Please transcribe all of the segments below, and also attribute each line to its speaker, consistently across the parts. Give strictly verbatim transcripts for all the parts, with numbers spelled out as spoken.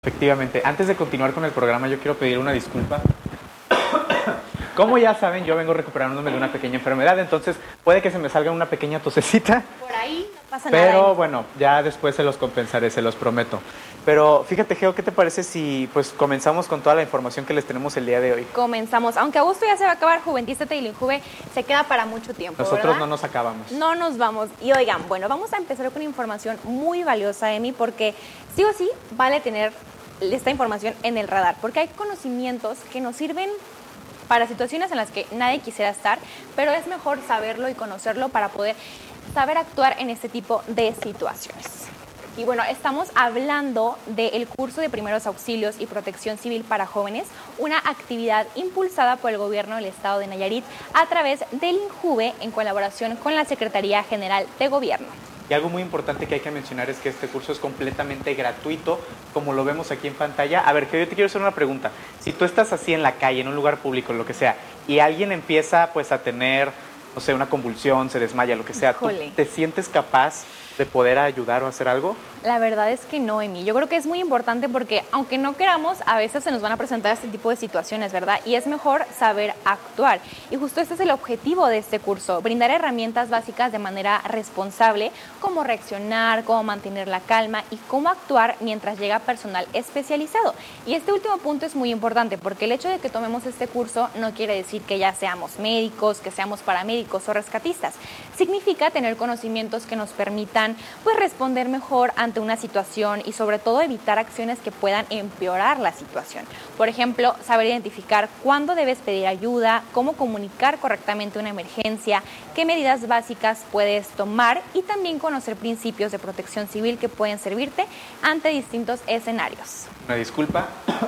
Speaker 1: Efectivamente, antes de continuar con el programa yo quiero pedir una disculpa. Como ya saben, yo vengo recuperándome de una pequeña enfermedad, entonces puede que se me salga una pequeña tosecita.
Speaker 2: Por ahí no pasa nada.
Speaker 1: Pero bueno, ya después se los compensaré, se los prometo. Pero fíjate, Geo, ¿qué te parece si pues comenzamos con toda la información que les tenemos el día de hoy?
Speaker 2: Comenzamos, aunque agosto ya se va a acabar, Juventízate y el Injuve se queda para mucho tiempo,
Speaker 1: Nosotros
Speaker 2: ¿verdad?
Speaker 1: no nos acabamos.
Speaker 2: No nos vamos. Y oigan, bueno, vamos a empezar con información muy valiosa, Emi, porque sí o sí vale tener esta información en el radar, porque hay conocimientos que nos sirven para situaciones en las que nadie quisiera estar, pero es mejor saberlo y conocerlo para poder saber actuar en este tipo de situaciones. Y bueno, estamos hablando del curso de primeros auxilios y protección civil para jóvenes, una actividad impulsada por el gobierno del estado de Nayarit a través del Injuve en colaboración con la Secretaría General de Gobierno.
Speaker 1: Y algo muy importante que hay que mencionar es que este curso es completamente gratuito, como lo vemos aquí en pantalla. A ver, que yo te quiero hacer una pregunta. Si tú estás así en la calle, en un lugar público, lo que sea, y alguien empieza pues a tener, no sé, una convulsión, se desmaya, lo que sea,
Speaker 2: Híjole.
Speaker 1: ¿tú te sientes capaz de poder ayudar o hacer algo?
Speaker 2: La verdad es que no, Emi. Yo creo que es muy importante porque aunque no queramos, a veces se nos van a presentar este tipo de situaciones, ¿verdad? Y es mejor saber actuar. Y justo este es el objetivo de este curso, brindar herramientas básicas de manera responsable, cómo reaccionar, cómo mantener la calma y cómo actuar mientras llega personal especializado. Y este último punto es muy importante porque el hecho de que tomemos este curso no quiere decir que ya seamos médicos, que seamos paramédicos o rescatistas. Significa tener conocimientos que nos permitan pues responder mejor ante una situación y sobre todo evitar acciones que puedan empeorar la situación. Por ejemplo, saber identificar cuándo debes pedir ayuda, cómo comunicar correctamente una emergencia, qué medidas básicas puedes tomar y también conocer principios de protección civil que pueden servirte ante distintos escenarios.
Speaker 1: Una disculpa.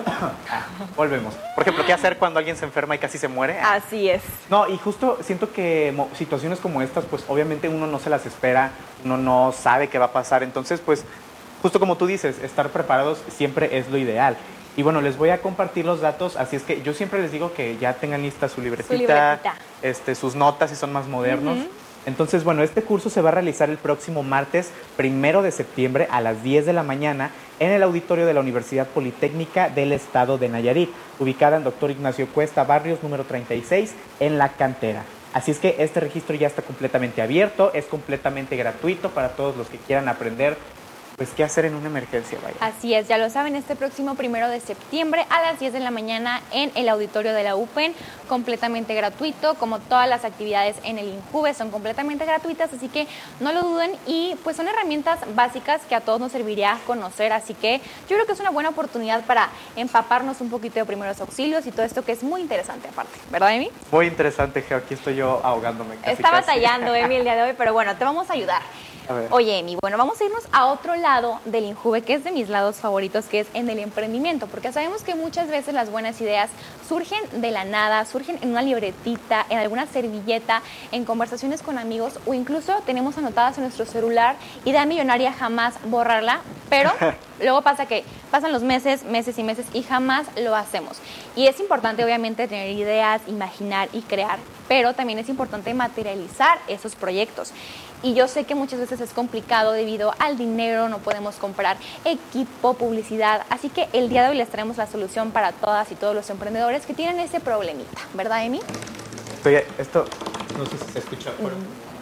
Speaker 1: Ah, volvemos. Por ejemplo, ¿qué hacer cuando alguien se enferma y casi se muere?
Speaker 2: Así es.
Speaker 1: No, y justo siento que mo- situaciones como estas, pues obviamente uno no se las espera, uno no sabe qué va a pasar, entonces pues justo como tú dices, estar preparados siempre es lo ideal. Y bueno, les voy a compartir los datos, así es que yo siempre les digo que ya tengan lista su libretita,
Speaker 2: Su libretita.
Speaker 1: Este, sus notas si son más modernos.
Speaker 2: Ujú.
Speaker 1: Entonces, bueno, este curso se va a realizar el próximo martes primero de septiembre a las diez de la mañana en el auditorio de la Universidad Politécnica del Estado de Nayarit, ubicada en Doctor Ignacio Cuesta Barrios, número treinta y seis, en La Cantera. Así es que este registro ya está completamente abierto, es completamente gratuito para todos los que quieran aprender pues qué hacer en una emergencia, vaya.
Speaker 2: Así es, ya lo saben, este próximo primero de septiembre a las diez de la mañana en el auditorio de la U P E N, completamente gratuito, como todas las actividades en el Injuve son completamente gratuitas, así que no lo duden y pues son herramientas básicas que a todos nos serviría conocer, así que yo creo que es una buena oportunidad para empaparnos un poquito de primeros auxilios y todo esto que es muy interesante aparte, ¿verdad, Emi?
Speaker 1: Muy interesante, Geo, aquí estoy yo ahogándome. Casi,
Speaker 2: Está
Speaker 1: casi.
Speaker 2: batallando, Emi, el día de hoy, pero bueno, te vamos a ayudar.
Speaker 1: A ver.
Speaker 2: Oye, Emi, bueno, vamos a irnos a otro lado del Injuve, que es de mis lados favoritos, que es en el emprendimiento, porque sabemos que muchas veces las buenas ideas surgen de la nada, surgen en una libretita, en alguna servilleta, en conversaciones con amigos o incluso tenemos anotadas en nuestro celular, idea millonaria, jamás borrarla, pero luego pasa que pasan los meses, meses y meses y jamás lo hacemos. Y es importante obviamente tener ideas, imaginar y crear, pero también es importante materializar esos proyectos. Y yo sé que muchas veces es complicado debido al dinero, no podemos comprar equipo, publicidad, así que el día de hoy les traemos la solución para todas y todos los emprendedores que tienen ese problemita, ¿verdad, Emi?
Speaker 1: Estoy, esto, no sé si se escucha. Bueno.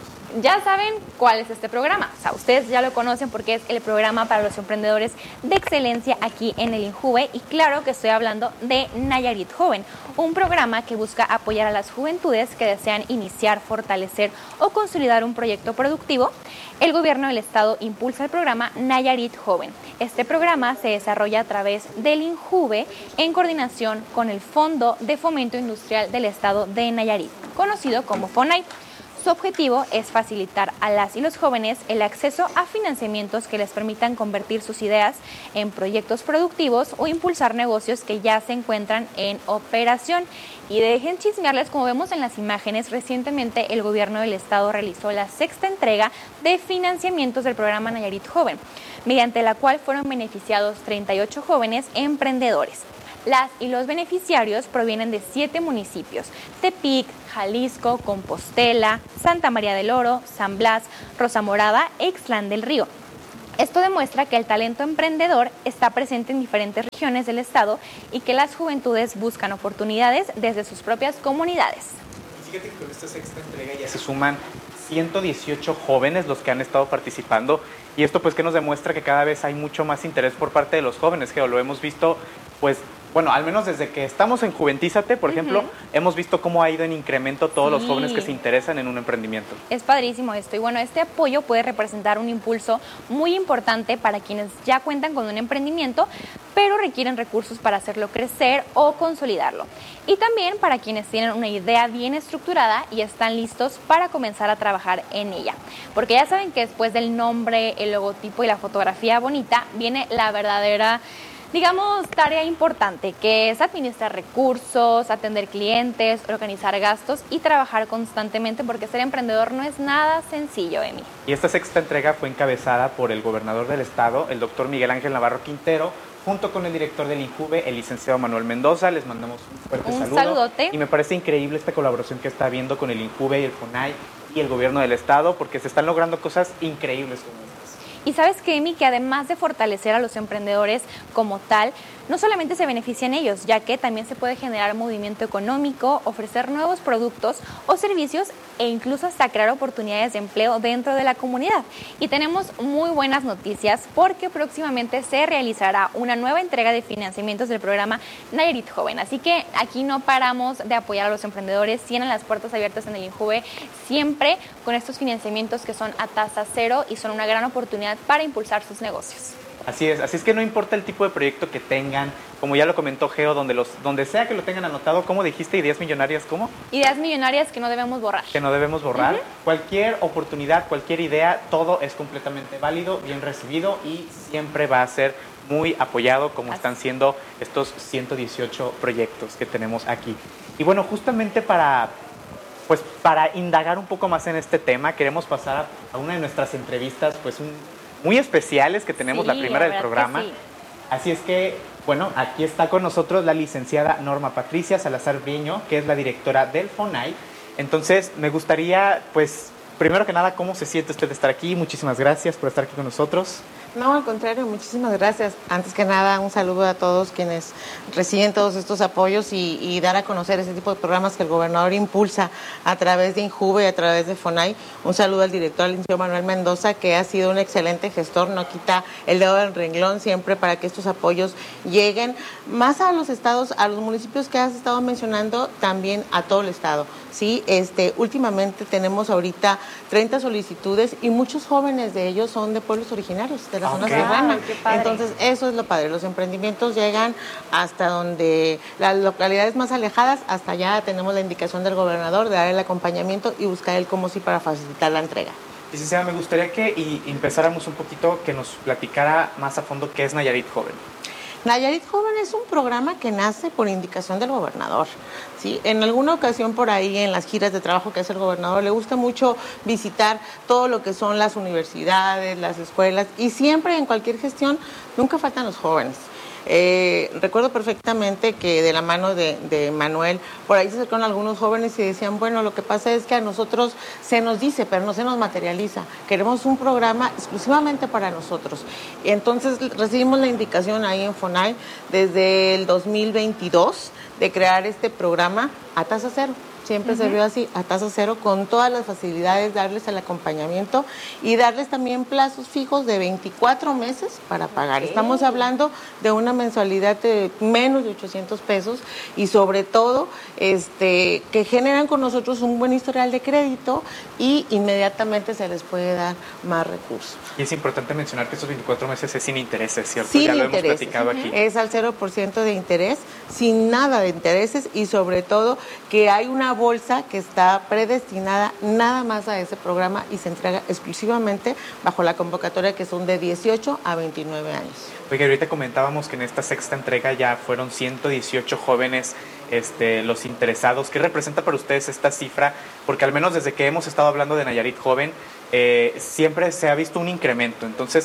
Speaker 2: Ya saben cuál es este programa, o sea, ustedes ya lo conocen porque es el programa para los emprendedores de excelencia aquí en el Injuve y claro que estoy hablando de Nayarit Joven, un programa que busca apoyar a las juventudes que desean iniciar, fortalecer o consolidar un proyecto productivo. El gobierno del estado impulsa el programa Nayarit Joven. Este programa se desarrolla a través del Injuve en coordinación con el Fondo de Fomento Industrial del estado de Nayarit, conocido como FONAI. Su objetivo es facilitar a las y los jóvenes el acceso a financiamientos que les permitan convertir sus ideas en proyectos productivos o impulsar negocios que ya se encuentran en operación. Y dejen chismearles, como vemos en las imágenes, recientemente el gobierno del estado realizó la sexta entrega de financiamientos del programa Nayarit Joven, mediante la cual fueron beneficiados treinta y ocho jóvenes emprendedores. Las y los beneficiarios provienen de siete municipios: Tepic, Jalisco, Compostela, Santa María del Oro, San Blas, Rosa Morada e Ixtlán del Río. Esto demuestra que el talento emprendedor está presente en diferentes regiones del estado y que las juventudes buscan oportunidades desde sus propias comunidades.
Speaker 1: Fíjate que con esta sexta entrega ya se suman ciento dieciocho jóvenes los que han estado participando, y esto pues que nos demuestra que cada vez hay mucho más interés por parte de los jóvenes, que lo hemos visto pues bueno, al menos desde que estamos en Juventízate, por uh-huh. ejemplo, hemos visto cómo ha ido en incremento todos sí. los jóvenes que se interesan en un emprendimiento.
Speaker 2: Es padrísimo esto, y bueno, este apoyo puede representar un impulso muy importante para quienes ya cuentan con un emprendimiento, pero requieren recursos para hacerlo crecer o consolidarlo. Y también para quienes tienen una idea bien estructurada y están listos para comenzar a trabajar en ella. Porque ya saben que después del nombre, el logotipo y la fotografía bonita, viene la verdadera, digamos, tarea importante, que es administrar recursos, atender clientes, organizar gastos y trabajar constantemente, porque ser emprendedor no es nada sencillo, Emi.
Speaker 1: Y esta sexta entrega fue encabezada por el gobernador del estado, el doctor Miguel Ángel Navarro Quintero, junto con el director del INJUVE, el licenciado Manuel Mendoza. Les mandamos un fuerte
Speaker 2: un
Speaker 1: saludo.
Speaker 2: saludote.
Speaker 1: Y me parece increíble esta colaboración que está habiendo con el INJUVE y el FONAI y el gobierno del estado, porque se están logrando cosas increíbles como estas.
Speaker 2: Y sabes que, Emi, que además de fortalecer a los emprendedores como tal, no solamente se benefician ellos, ya que también se puede generar movimiento económico, ofrecer nuevos productos o servicios e incluso hasta crear oportunidades de empleo dentro de la comunidad. Y tenemos muy buenas noticias, porque próximamente se realizará una nueva entrega de financiamientos del programa Nayarit Joven. Así que aquí no paramos de apoyar a los emprendedores, tienen las puertas abiertas en el INJUVE siempre con estos financiamientos que son a tasa cero y son una gran oportunidad para impulsar sus negocios.
Speaker 1: Así es, así es que no importa el tipo de proyecto que tengan, como ya lo comentó Geo, donde los, donde sea que lo tengan anotado, ¿cómo dijiste? ¿Ideas millonarias? ¿Cómo?
Speaker 2: Ideas millonarias que no debemos borrar.
Speaker 1: Que no debemos borrar.
Speaker 2: Uh-huh.
Speaker 1: Cualquier oportunidad, cualquier idea, todo es completamente válido, bien recibido y siempre va a ser muy apoyado, como así están siendo estos ciento dieciocho proyectos que tenemos aquí. Y bueno, justamente para, pues, para indagar un poco más en este tema, queremos pasar a una de nuestras entrevistas, pues un... muy especiales que tenemos, sí, la primera del programa. Sí. Así es que, bueno, aquí está con nosotros la licenciada Norma Patricia Salazar Briño, que es la directora del FONAI. Entonces, me gustaría, pues, primero que nada, ¿cómo se siente usted de estar aquí? Muchísimas gracias por estar aquí con nosotros.
Speaker 3: No, al contrario, muchísimas gracias. Antes que nada, un saludo a todos quienes reciben todos estos apoyos y, y dar a conocer ese tipo de programas que el gobernador impulsa a través de INJUVE y a través de FONAI. Un saludo al director, el licenciado Manuel Mendoza, que ha sido un excelente gestor, no quita el dedo del renglón siempre para que estos apoyos lleguen más a los estados, a los municipios que has estado mencionando, también a todo el estado. Sí, este, últimamente tenemos ahorita treinta solicitudes y muchos jóvenes de ellos son de pueblos originarios, de la okay. zona serrana. Entonces, eso es lo padre. Los emprendimientos llegan hasta donde las localidades más alejadas, hasta allá tenemos la indicación del gobernador de dar el acompañamiento y buscar el cómo sí para facilitar la entrega.
Speaker 1: Licenciada, me gustaría que y empezáramos un poquito, que nos platicara más a fondo qué es Nayarit Joven.
Speaker 3: Nayarit Joven es un programa que nace por indicación del gobernador. ¿Sí? En alguna ocasión por ahí, en las giras de trabajo que hace el gobernador, le gusta mucho visitar todo lo que son las universidades, las escuelas, y siempre en cualquier gestión nunca faltan los jóvenes. Eh, recuerdo perfectamente que de la mano de, de Manuel, por ahí se acercaron algunos jóvenes y decían, bueno, lo que pasa es que a nosotros se nos dice, pero no se nos materializa. Queremos un programa exclusivamente para nosotros. Y entonces recibimos la indicación ahí en FONAI desde el dos mil veintidós de crear este programa a tasa cero. Siempre uh-huh. se vio así, a tasa cero, con todas las facilidades, darles el acompañamiento y darles también plazos fijos de veinticuatro meses para pagar. Okay. Estamos hablando de una mensualidad de menos de ochocientos pesos y sobre todo este, que generan con nosotros un buen historial de crédito y inmediatamente se les puede dar más recursos.
Speaker 1: Y es importante mencionar que estos veinticuatro meses es sin intereses, ¿cierto?
Speaker 3: Sin
Speaker 1: ya lo
Speaker 3: intereses.
Speaker 1: hemos platicado uh-huh. aquí.
Speaker 3: Es al cero por ciento de interés, sin nada de intereses y sobre todo que hay una bolsa que está predestinada nada más a ese programa y se entrega exclusivamente bajo la convocatoria que son de dieciocho a veintinueve años.
Speaker 1: Oiga, ahorita comentábamos que en esta sexta entrega ya fueron ciento dieciocho jóvenes este, los interesados. ¿Qué representa para ustedes esta cifra? Porque al menos desde que hemos estado hablando de Nayarit Joven, eh, siempre se ha visto un incremento. Entonces,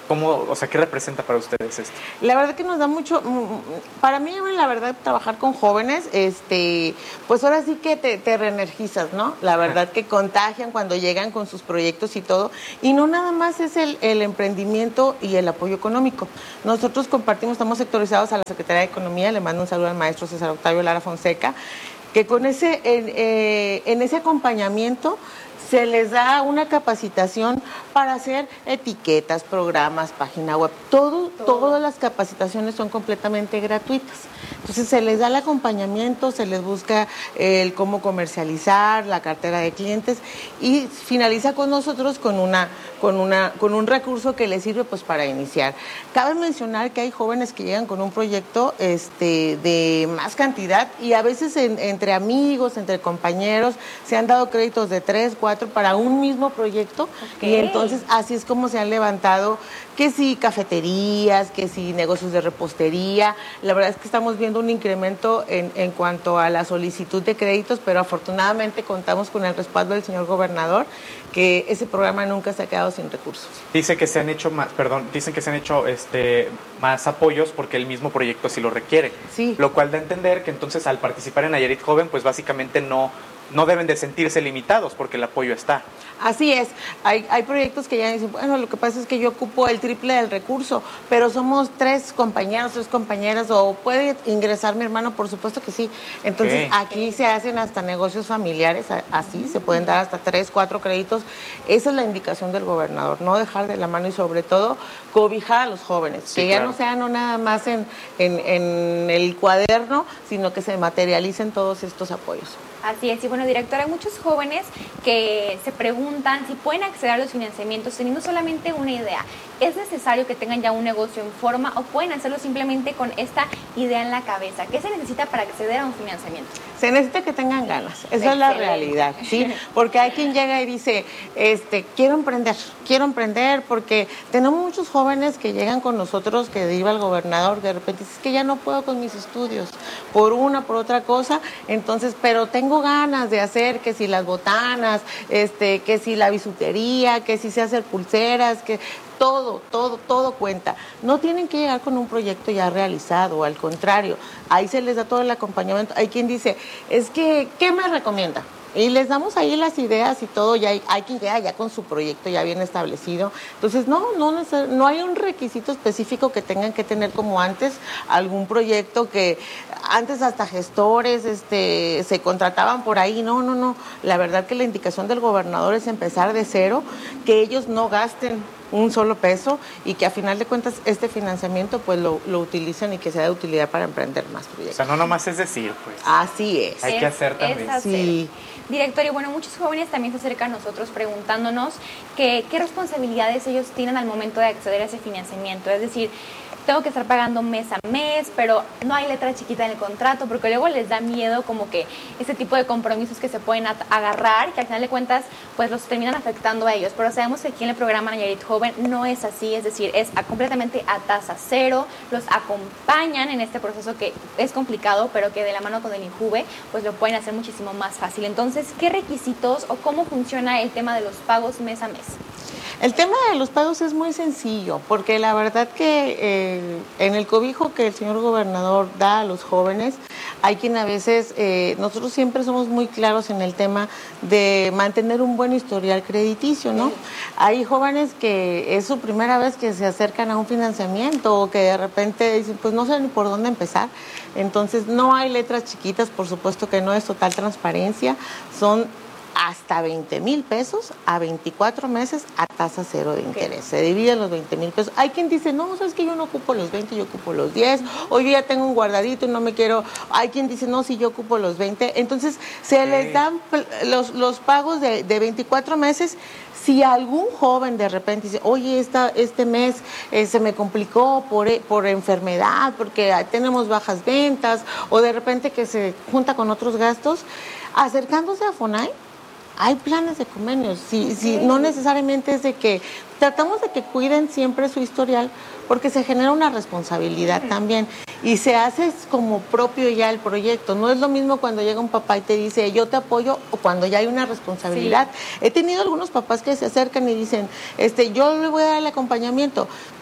Speaker 1: ¿Cómo, o sea, qué representa para ustedes esto?
Speaker 3: La verdad que nos da mucho, para mí la verdad trabajar con jóvenes, este, pues ahora sí que te, te reenergizas, ¿no? La verdad que contagian cuando llegan con sus proyectos y todo, y no nada más es el, el emprendimiento y el apoyo económico. Nosotros compartimos, estamos sectorizados a la Secretaría de Economía, le mando un saludo al maestro César Octavio Lara Fonseca, que con ese, en, eh, en ese acompañamiento se les da una capacitación para hacer etiquetas, programas, página web, todo, todo, todas las capacitaciones son completamente gratuitas. Entonces se les da el acompañamiento, se les busca el cómo comercializar, la cartera de clientes y finaliza con nosotros con una, con una, con un recurso que les sirve pues para iniciar. Cabe mencionar que hay jóvenes que llegan con un proyecto este, de más cantidad y a veces en, entre amigos, entre compañeros, se han dado créditos de tres, cuatro para un mismo proyecto. Okay. Y entonces así es como se han levantado que si cafeterías, que si negocios de repostería. La verdad es que estamos viendo un incremento en, en cuanto a la solicitud de créditos, pero afortunadamente contamos con el respaldo del señor gobernador, que ese programa nunca se ha quedado sin recursos.
Speaker 1: Dice que se han hecho más, perdón, dicen que se han hecho este más apoyos porque el mismo proyecto sí lo requiere.
Speaker 3: Sí.
Speaker 1: Lo cual da a entender que entonces al participar en Nayarit Joven, pues básicamente no no deben de sentirse limitados porque el apoyo está.
Speaker 3: Así es, hay, hay proyectos que ya dicen, bueno, lo que pasa es que yo ocupo el triple del recurso, pero somos tres compañeros, tres compañeras, o puede ingresar mi hermano, por supuesto que sí. Entonces, okay. Aquí se hacen hasta negocios familiares, así, se pueden dar hasta tres, cuatro créditos. Esa es la indicación del gobernador, no dejar de la mano y sobre todo cobijar a los jóvenes, sí, que ya claro. no sean no nada más en, en, en el cuaderno, sino que se materialicen todos estos apoyos.
Speaker 2: Así es, y bueno, directora, hay muchos jóvenes que se preguntan si pueden acceder a los financiamientos teniendo solamente una idea. ¿Es necesario que tengan ya un negocio en forma o pueden hacerlo simplemente con esta idea en la cabeza? ¿Qué se necesita para acceder a un financiamiento?
Speaker 3: Se necesita que tengan ganas, esa Excelente. Es la realidad, ¿sí? Porque hay quien llega y dice, este, quiero emprender, quiero emprender, porque tenemos muchos jóvenes que llegan con nosotros, que iba el gobernador, de repente dice, es que ya no puedo con mis estudios, por una, por otra cosa, entonces, pero tengo ganas de hacer, que si las botanas, este, que si la bisutería, que si se hacer pulseras, que... Todo, todo, todo cuenta. No tienen que llegar con un proyecto ya realizado, al contrario, ahí se les da todo el acompañamiento. Hay quien dice, es que, ¿qué me recomienda? Y les damos ahí las ideas y todo, ya hay, hay quien llega ya con su proyecto ya bien establecido. Entonces, no, no, no hay un requisito específico que tengan que tener como antes, algún proyecto que antes hasta gestores este, se contrataban por ahí. No, no, no. La verdad que la indicación del gobernador es empezar de cero, que ellos no gasten un solo peso y que a final de cuentas este financiamiento pues lo, lo utilicen y que sea de utilidad para emprender más proyectos.
Speaker 1: O sea, no nomás es decir, pues.
Speaker 3: Así es.
Speaker 1: Hay
Speaker 2: es,
Speaker 1: que hacer también.
Speaker 2: Es hacer.
Speaker 3: Sí.
Speaker 2: Directorio, bueno, muchos jóvenes también se acercan a nosotros preguntándonos que, qué responsabilidades ellos tienen al momento de acceder a ese financiamiento. Es decir, tengo que estar pagando mes a mes, pero no hay letra chiquita en el contrato, porque luego les da miedo como que ese tipo de compromisos que se pueden agarrar, que al final de cuentas pues los terminan afectando a ellos. Pero sabemos que aquí en el programa Nayarit Joven no es así, es decir, es a, completamente a tasa cero, los acompañan en este proceso que es complicado, pero que de la mano con el INJUVE pues lo pueden hacer muchísimo más fácil. Entonces, ¿qué requisitos o cómo funciona el tema de los pagos mes a mes?
Speaker 3: El tema de los pagos es muy sencillo, porque la verdad que eh, en el cobijo que el señor gobernador da a los jóvenes, hay quien a veces, eh, nosotros siempre somos muy claros en el tema de mantener un buen historial crediticio, ¿no? Sí. Hay jóvenes que es su primera vez que se acercan a un financiamiento o que de repente dicen, pues no sé ni por dónde empezar. Entonces no hay letras chiquitas, por supuesto que no es total transparencia, son hasta veinte mil pesos a veinticuatro meses a tasa cero de interés. Se dividen los veinte mil pesos. Hay quien dice, no, sabes que yo no ocupo los veinte, yo ocupo los diez. Hoy ya tengo un guardadito y no me quiero. Hay quien dice, no, si yo ocupo los veinte. Entonces, se sí. les dan los, los pagos de, de veinticuatro meses. Si algún joven de repente dice, oye, esta, este mes eh, se me complicó por, por enfermedad, porque tenemos bajas ventas, o de repente que se junta con otros gastos, acercándose a FONAI, hay planes de convenios, sí, sí, no necesariamente es de que, tratamos de que cuiden siempre su historial, porque se genera una responsabilidad también, y se hace como propio ya el proyecto. No es lo mismo cuando llega un papá y te dice, yo te apoyo, o cuando ya hay una responsabilidad. Sí. He tenido algunos papás que se acercan y dicen, este, yo le voy a dar el acompañamiento,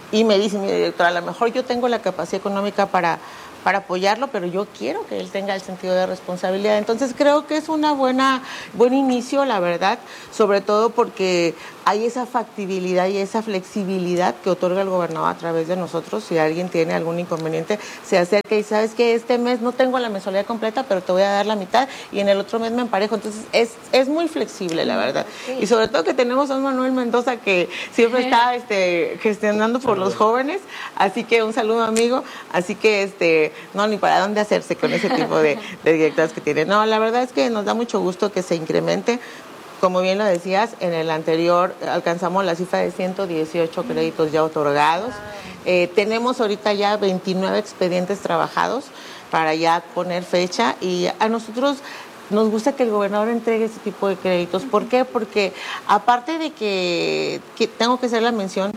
Speaker 3: y me dice mi directora, a lo mejor yo tengo la capacidad económica para, para apoyarlo, pero yo quiero que él tenga el sentido de responsabilidad. Entonces creo que es una buena buen inicio, la verdad, sobre todo porque hay esa factibilidad y esa flexibilidad que otorga el gobernador a través de nosotros. Si alguien tiene algún inconveniente, se acerca y sabes que este mes no tengo la mensualidad completa, pero te voy a dar la mitad y en el otro mes me emparejo. Entonces es, es muy flexible, la verdad. Okay. Y sobre todo que tenemos a un Manuel Mendoza que siempre está este, gestionando por los jóvenes. Así que un saludo, amigo. Así que este no, ni para dónde hacerse con ese tipo de, de directores que tiene. No, la verdad es que nos da mucho gusto que se incremente. Como bien lo decías, en el anterior alcanzamos la cifra de ciento dieciocho créditos ya otorgados. Eh, tenemos ahorita ya veintinueve expedientes trabajados para ya poner fecha y a nosotros nos gusta que el gobernador entregue ese tipo de créditos. ¿Por qué? Porque aparte de que, que tengo que hacer la mención,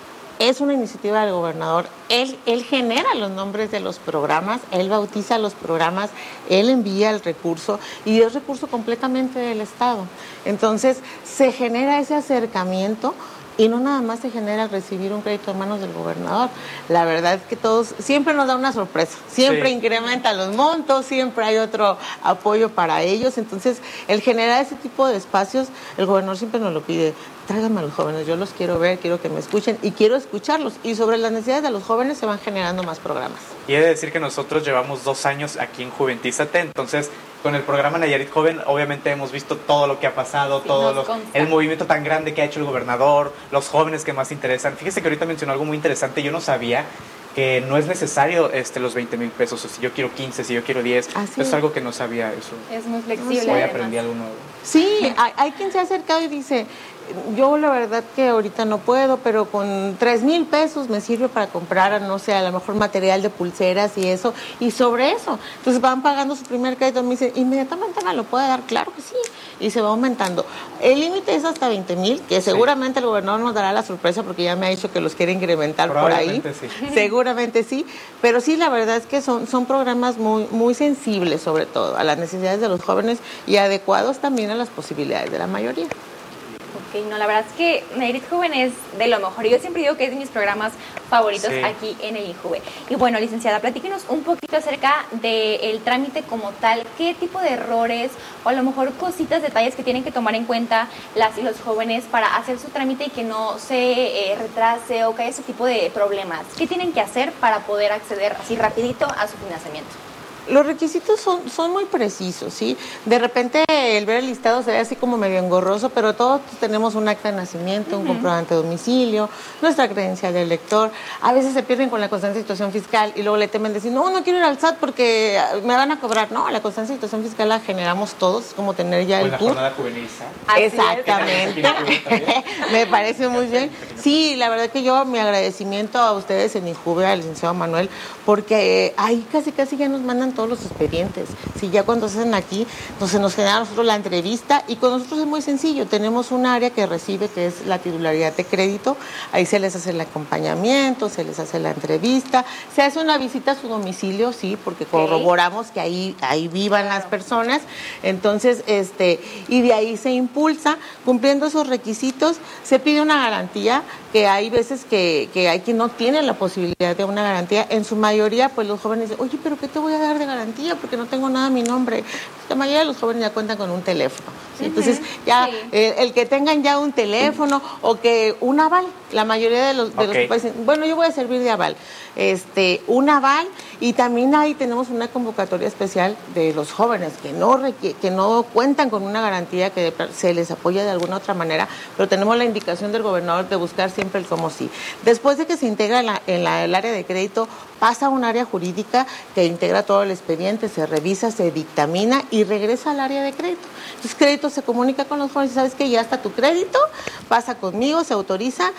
Speaker 3: es una iniciativa del gobernador. Él, él genera los nombres de los programas, él bautiza los programas, él envía el recurso y es recurso completamente del Estado. Entonces, se genera ese acercamiento y no nada más se genera recibir un crédito en manos del gobernador. La verdad es que todos, siempre nos da una sorpresa, siempre sí. Incrementa los montos, siempre hay otro apoyo para ellos. Entonces, el generar ese tipo de espacios, el gobernador siempre nos lo pide. Tráiganme a los jóvenes, yo los quiero ver, quiero que me escuchen y quiero escucharlos. Y sobre las necesidades de los jóvenes se van generando más programas.
Speaker 1: Y he de decir que nosotros llevamos dos años aquí en Juventízate, entonces con el programa Nayarit Joven obviamente hemos visto todo lo que ha pasado, sí, todo lo, el movimiento tan grande que ha hecho el gobernador, los jóvenes que más interesan. Fíjese que ahorita mencionó algo muy interesante, yo no sabía que no es necesario este, los veinte mil pesos, si yo quiero quince, si yo quiero diez, es. es algo que no sabía eso.
Speaker 2: Es muy flexible.
Speaker 1: Hoy aprendí algo nuevo.
Speaker 3: Sí, hay, hay quien se ha acercado y dice, yo la verdad que ahorita no puedo, pero con tres mil pesos me sirve para comprar, no sé, a lo mejor material de pulseras y eso, y sobre eso, entonces van pagando su primer crédito, me dicen, inmediatamente me lo puede dar, claro que sí, y se va aumentando. El límite es hasta veinte mil, que seguramente sí. El gobernador nos dará la sorpresa porque ya me ha dicho que los quiere incrementar por ahí, sí. Seguramente sí, pero sí, la verdad es que son, son programas muy, muy sensibles sobre todo a las necesidades de los jóvenes y adecuados también a las posibilidades de la mayoría.
Speaker 2: Ok, no, la verdad es que Nayarit Joven es de lo mejor. Yo siempre digo que es de mis programas favoritos sí. Aquí en el INJUVE. Y bueno, licenciada, platíquenos un poquito acerca del trámite como tal. ¿Qué tipo de errores o a lo mejor cositas, detalles que tienen que tomar en cuenta las y los jóvenes para hacer su trámite y que no se eh, retrase o que haya ese tipo de problemas? ¿Qué tienen que hacer para poder acceder así rapidito a su financiamiento?
Speaker 3: Los requisitos son, son muy precisos, ¿sí? De repente el ver el listado se ve así como medio engorroso, pero todos tenemos un acta de nacimiento, uh-huh. Un comprobante de domicilio, nuestra credencial de elector. A veces se pierden con la constancia de situación fiscal y luego le temen decir, no, no quiero ir al S A T porque me van a cobrar. No, la constancia de situación fiscal la generamos todos, es como tener ya el
Speaker 1: C U R. Con la jornada juvenil.
Speaker 3: Exactamente. Me parece muy bien. Sí, la verdad que yo mi agradecimiento a ustedes en INJUVE, al licenciado Manuel, porque ahí casi casi ya nos mandan todos los expedientes. Sí, ya cuando se hacen aquí, entonces nos genera a nosotros la entrevista y con nosotros es muy sencillo. Tenemos un área que recibe, que es la titularidad de crédito. Ahí se les hace el acompañamiento, se les hace la entrevista, se hace una visita a su domicilio, sí, porque corroboramos que ahí, ahí vivan las personas. Entonces, este, y de ahí se impulsa, cumpliendo esos requisitos, se pide una garantía, que hay veces que, que hay quien no tiene la posibilidad de una garantía. En su mayoría, pues los jóvenes dicen, oye, pero ¿qué te voy a dar de garantía? Porque no tengo nada a mi nombre. La mayoría de los jóvenes ya cuentan con un teléfono. ¿Sí? Uh-huh. Entonces, ya sí. eh, el que tengan ya un teléfono o que un aval, la mayoría de los, de okay. los dicen, bueno, yo voy a servir de aval. Este, un aval, y también ahí tenemos una convocatoria especial de los jóvenes que no requiere, que no cuentan con una garantía, que se les apoya de alguna otra manera, pero tenemos la indicación del gobernador de buscar siempre el cómo sí. Después de que se integra en, la, en la, el área de crédito, pasa a un área jurídica que integra todo el expediente, se revisa, se dictamina y regresa al área de crédito. Entonces, crédito se comunica con los jóvenes, ¿sabes qué? Ya está tu crédito, pasa conmigo, se autoriza,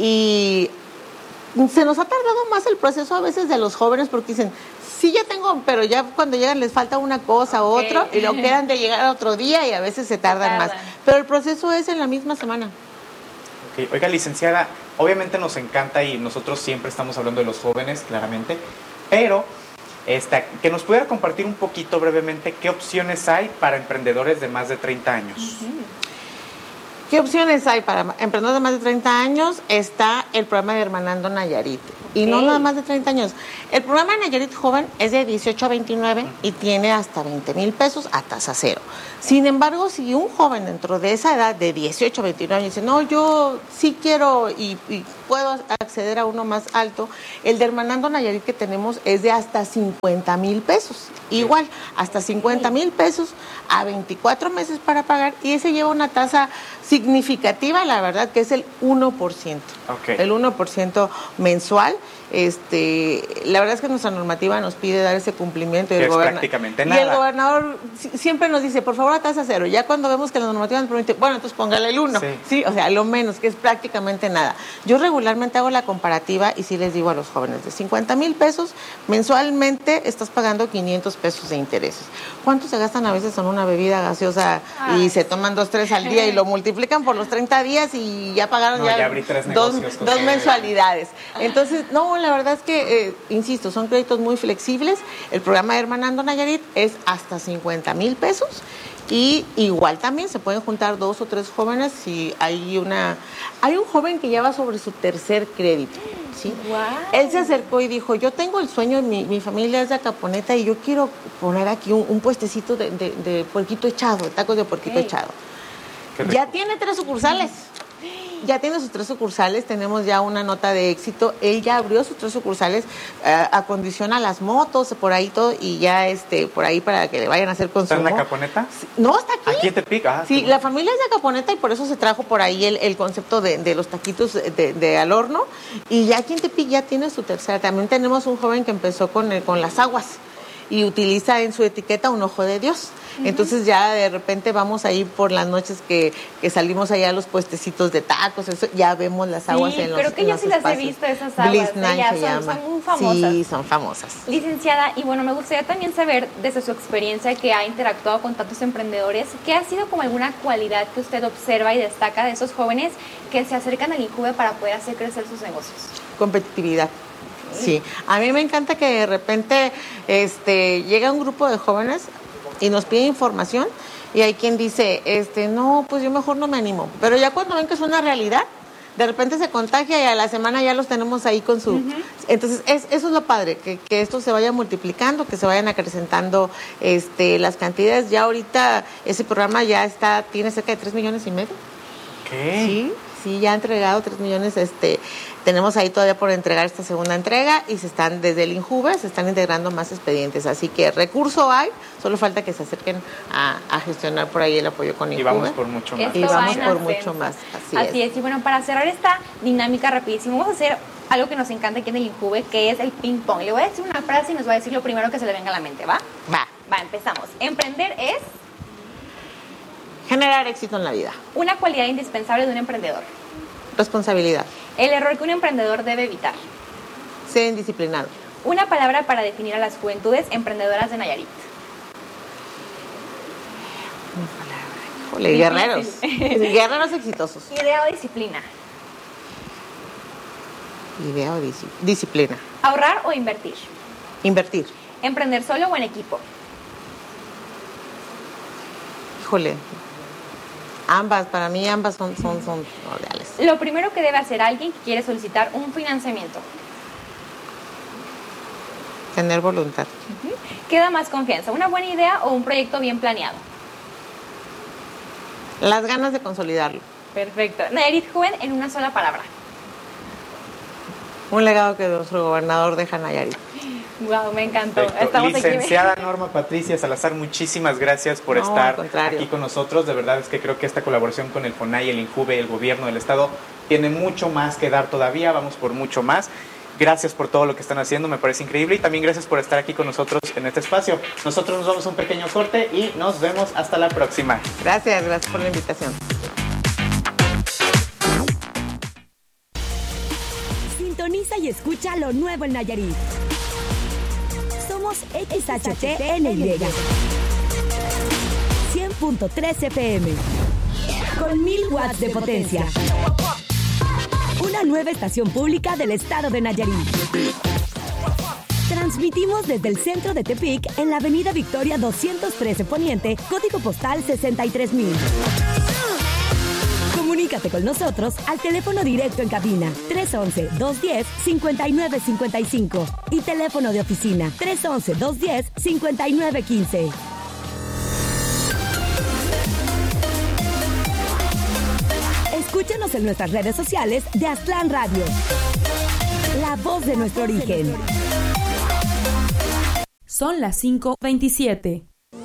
Speaker 3: y se nos ha tardado más el proceso a veces de los jóvenes porque dicen, sí, ya tengo, pero ya cuando llegan les falta una cosa u okay. otro y lo quedan de llegar otro día y a veces se tardan, se tardan más. Pero el proceso es en la misma semana.
Speaker 1: Okay. Oiga, licenciada, obviamente nos encanta y nosotros siempre estamos hablando de los jóvenes, claramente, pero esta, que nos pudiera compartir un poquito brevemente qué opciones hay para emprendedores de más de treinta años.
Speaker 3: Uh-huh. ¿Qué opciones hay para emprendedores de más de treinta años? Está el programa de Hermanando Nayarit. Y no nada más de treinta años. El programa Nayarit Joven es de dieciocho a veintinueve y tiene hasta veinte mil pesos a tasa cero. Sin embargo, si un joven dentro de esa edad de dieciocho a veintinueve años dice, no, yo sí quiero y, y puedo acceder a uno más alto, el de Hermanando Nayarit que tenemos es de hasta cincuenta mil pesos. Igual, hasta cincuenta mil pesos a veinticuatro meses para pagar, y ese lleva una tasa significativa, la verdad, que es el uno por ciento.
Speaker 1: Okay.
Speaker 3: El uno por ciento mensual. Este, la verdad es que nuestra normativa nos pide dar ese cumplimiento y el, goberna-
Speaker 1: prácticamente
Speaker 3: y
Speaker 1: nada.
Speaker 3: el gobernador siempre nos dice, por favor, a tasa cero. Ya cuando vemos que la normativa nos permite, bueno, entonces póngale el uno.
Speaker 1: Sí.
Speaker 3: Sí, o sea, lo menos, que es prácticamente nada. Yo regularmente hago la comparativa y sí les digo a los jóvenes, de cincuenta mil pesos mensualmente estás pagando quinientos pesos de intereses. ¿Cuánto se gastan a veces en una bebida gaseosa? Ay. Y se toman dos, tres al día y lo multiplican por los treinta días y ya pagaron
Speaker 1: no,
Speaker 3: ya,
Speaker 1: ya abrí tres
Speaker 3: dos,
Speaker 1: negocios
Speaker 3: dos mensualidades. Entonces, no, la verdad es que, eh, insisto, son créditos muy flexibles. El programa de Hermanando Nayarit es hasta cincuenta mil pesos. Y igual también se pueden juntar dos o tres jóvenes si hay una... Hay un joven que ya va sobre su tercer crédito, ¿sí? Wow. Él se acercó y dijo, yo tengo el sueño, mi, mi familia es de Acaponeta y yo quiero poner aquí un, un puestecito de, de, de puerquito echado, de tacos de puerquito hey. echado. Ya tiene tres sucursales. Ya tiene sus tres sucursales, tenemos ya una nota de éxito. Él ya abrió sus tres sucursales, uh, acondiciona las motos, por ahí todo, y ya este, por ahí para que le vayan a hacer consumo.
Speaker 1: ¿Está en Acaponeta?
Speaker 3: No, está aquí.
Speaker 1: ¿Aquí en Tepic? Ah,
Speaker 3: sí, la familia es de Acaponeta y por eso se trajo por ahí el, el concepto de, de los taquitos de, de al horno. Y ya aquí en Tepic ya tiene su tercera. También tenemos un joven que empezó con, el, con las aguas y utiliza en su etiqueta un ojo de Dios. Entonces ya de repente vamos ahí por las noches que, que salimos allá a los puestecitos de tacos, eso, ya vemos las aguas
Speaker 2: sí,
Speaker 3: en los
Speaker 2: creo que
Speaker 3: en
Speaker 2: yo
Speaker 3: los
Speaker 2: sí
Speaker 3: espacios.
Speaker 2: Las he visto esas aguas,
Speaker 3: Bliss Night
Speaker 2: ya
Speaker 3: se
Speaker 2: son,
Speaker 3: llama.
Speaker 2: son muy famosas.
Speaker 3: Sí, son famosas.
Speaker 2: Licenciada, y bueno, me gustaría también saber, desde su experiencia que ha interactuado con tantos emprendedores, ¿qué ha sido como alguna cualidad que usted observa y destaca de esos jóvenes que se acercan al INJUVE para poder hacer crecer sus negocios?
Speaker 3: Competitividad. Sí, a mí me encanta que de repente este, llega un grupo de jóvenes y nos pide información y hay quien dice, este, no, pues yo mejor no me animo. Pero ya cuando ven que es una realidad, de repente se contagia y a la semana ya los tenemos ahí con su... Uh-huh. Entonces, es, eso es lo padre, que, que esto se vaya multiplicando, que se vayan acrecentando este, las cantidades. Ya ahorita ese programa ya está, tiene cerca de tres millones y medio.
Speaker 1: ¿Qué?
Speaker 3: Sí, sí, ya ha entregado tres millones, este... Tenemos ahí todavía por entregar esta segunda entrega y se están, desde el INJUVE, se están integrando más expedientes. Así que recurso hay, solo falta que se acerquen a, a gestionar por ahí el apoyo con INJUVE.
Speaker 1: Y vamos por mucho más.
Speaker 2: Esto
Speaker 3: y vamos por
Speaker 2: ascenso.
Speaker 3: mucho más. Así,
Speaker 2: Así
Speaker 3: es.
Speaker 2: es. Y bueno, para cerrar esta dinámica rapidísimo, vamos a hacer algo que nos encanta aquí en el INJUVE, que es el ping pong. Le voy a decir una frase y nos va a decir lo primero que se le venga a la mente, ¿va?
Speaker 3: Va.
Speaker 2: Va, empezamos. Emprender es...
Speaker 3: generar éxito en la vida.
Speaker 2: Una cualidad indispensable de un emprendedor.
Speaker 3: Responsabilidad.
Speaker 2: El error que un emprendedor debe evitar.
Speaker 3: Ser indisciplinado.
Speaker 2: Una palabra para definir a las juventudes emprendedoras de Nayarit.
Speaker 3: Una palabra. Híjole, guerreros. Guerreros exitosos.
Speaker 2: Idea o disciplina.
Speaker 3: Idea o dis- disciplina.
Speaker 2: Ahorrar o invertir.
Speaker 3: Invertir.
Speaker 2: Emprender solo o en equipo.
Speaker 3: Híjole. Ambas, para mí ambas son, son, son reales.
Speaker 2: Lo primero que debe hacer alguien que quiere solicitar un financiamiento.
Speaker 3: Tener voluntad.
Speaker 2: Uh-huh. ¿Qué da más confianza? ¿Una buena idea o un proyecto bien planeado?
Speaker 3: Las ganas de consolidarlo.
Speaker 2: Perfecto. Nayarit Joven en una sola palabra.
Speaker 3: Un legado que nuestro gobernador deja a Nayarit.
Speaker 2: Wow, me encantó.
Speaker 1: Estamos Licenciada aquí. Norma Patricia Salazar, muchísimas gracias por
Speaker 3: no,
Speaker 1: estar aquí con nosotros. De verdad es que creo que esta colaboración con el FONAI, el INJUVE, el gobierno del estado tiene mucho más que dar todavía. Vamos por mucho más. Gracias por todo lo que están haciendo, me parece increíble. Y también gracias por estar aquí con nosotros en este espacio. Nosotros nos vamos a un pequeño corte y nos vemos hasta la próxima.
Speaker 3: Gracias, gracias por la invitación.
Speaker 4: Sintoniza y escucha lo nuevo en Nayarit. Somos X H T N Y cien punto tres F M con mil watts de potencia. Una nueva estación pública del estado de Nayarit. Transmitimos desde el centro de Tepic en la avenida Victoria doscientos trece Poniente, código postal sesenta y tres mil. Comunícate con nosotros al teléfono directo en cabina tres once, dos diez, cincuenta y nueve cincuenta y cinco y teléfono de oficina tres once, dos diez, cincuenta y nueve quince. Escúchanos en nuestras redes sociales de Aztlán Radio. La voz de nuestro origen.
Speaker 5: Son las cinco veintisiete.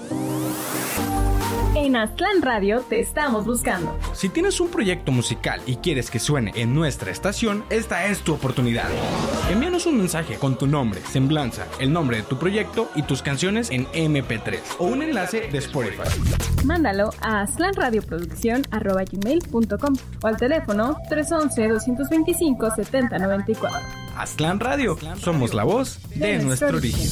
Speaker 5: En Aztlán Radio te estamos buscando.
Speaker 6: Si tienes un proyecto musical y quieres que suene en nuestra estación, esta es tu oportunidad. Envíanos un mensaje con tu nombre, semblanza, el nombre de tu proyecto y tus canciones en eme pe tres o un enlace de Spotify.
Speaker 5: Mándalo a aztlanradioproducción arroba gmail punto com o al teléfono tres once, doscientos veinticinco, setenta noventa y cuatro.
Speaker 6: Aztlán Radio, somos la voz de, de nuestro origen.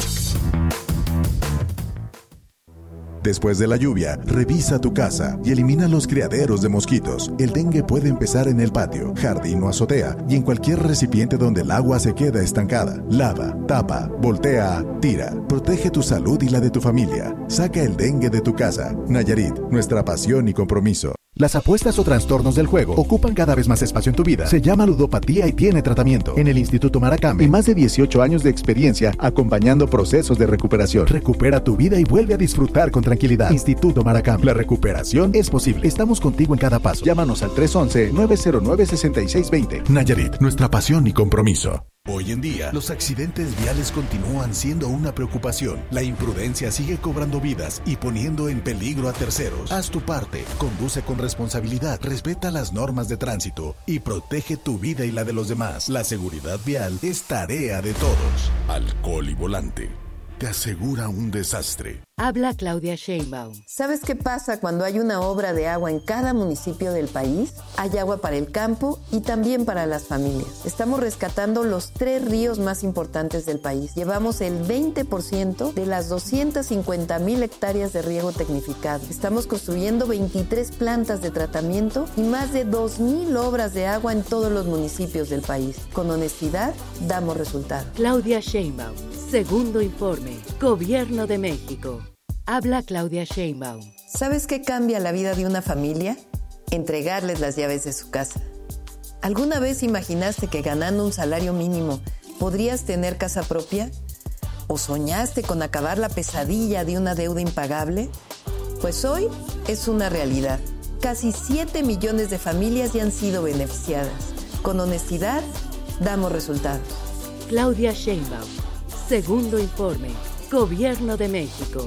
Speaker 7: Después de la lluvia, revisa tu casa y elimina los criaderos de mosquitos. El dengue puede empezar en el patio, jardín o azotea y en cualquier recipiente donde el agua se queda estancada. Lava, tapa, voltea, tira. Protege tu salud y la de tu familia. Saca el dengue de tu casa. Nayarit, nuestra pasión y compromiso. Las apuestas o trastornos del juego ocupan cada vez más espacio en tu vida. Se llama ludopatía y tiene tratamiento. En el Instituto Maracame, más de dieciocho años de experiencia acompañando procesos de recuperación. Recupera tu vida y vuelve a disfrutar con tranquilidad. Instituto Maracame. La recuperación es posible. Estamos contigo en cada paso. Llámanos al tres once, nueve cero nueve, seis seis dos cero. Nayarit, nuestra pasión y compromiso. Hoy en día, los accidentes viales continúan siendo una preocupación. La imprudencia sigue cobrando vidas y poniendo en peligro a terceros. Haz tu parte, conduce con responsabilidad, respeta las normas de tránsito y protege tu vida y la de los demás. La seguridad vial es tarea de todos. Alcohol y volante te asegura un desastre.
Speaker 8: Habla Claudia Sheinbaum. ¿Sabes qué pasa cuando hay una obra de agua en cada municipio del país? Hay agua para el campo y también para las familias. Estamos rescatando los tres ríos más importantes del país. Llevamos el veinte por ciento de las doscientas cincuenta mil hectáreas de riego tecnificado. Estamos construyendo veintitrés plantas de tratamiento y más de dos mil obras de agua en todos los municipios del país. Con honestidad, damos resultados.
Speaker 9: Claudia Sheinbaum. Segundo informe. Gobierno de México. Habla Claudia Sheinbaum.
Speaker 8: ¿Sabes qué cambia la vida de una familia? Entregarles las llaves de su casa. ¿Alguna vez imaginaste que ganando un salario mínimo podrías tener casa propia? ¿O soñaste con acabar la pesadilla de una deuda impagable? Pues hoy es una realidad. Casi siete millones de familias ya han sido beneficiadas. Con honestidad, damos resultados.
Speaker 9: Claudia Sheinbaum. Segundo informe. Gobierno de México.